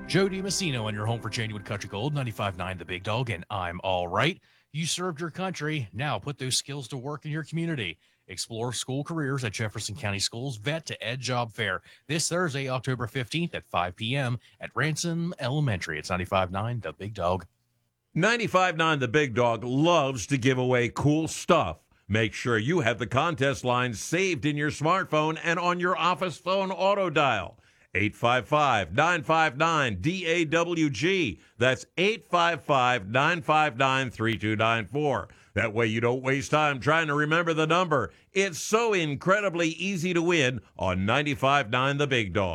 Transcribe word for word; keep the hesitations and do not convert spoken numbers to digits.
Joe DiMassino on your home for Genuine Country Gold, ninety-five point nine The Big Dog, and I'm all right. You served your country. Now put those skills to work in your community. Explore school careers at Jefferson County Schools Vet to Ed Job Fair this Thursday, October fifteenth at five p.m. at Ransom Elementary. It's ninety-five point nine The Big Dog. ninety-five point nine The Big Dog loves to give away cool stuff. Make sure you have the contest lines saved in your smartphone and on your office phone auto dial. eight five five, nine five nine, D A W G. That's eight five five, nine five nine, three two nine four. That way you don't waste time trying to remember the number. It's so incredibly easy to win on ninety-five point nine The Big Dog.